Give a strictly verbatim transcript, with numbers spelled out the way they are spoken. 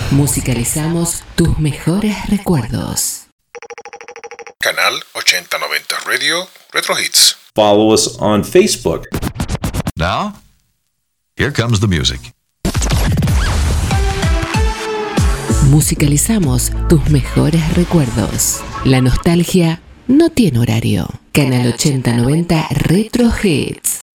Musicalizamos tus mejores recuerdos. Canal ochenta noventa Radio Retro Hits. Follow us on Facebook. Now, here comes the music. Musicalizamos tus mejores recuerdos. La nostalgia no tiene horario. Canal ochenta noventa Retro Hits.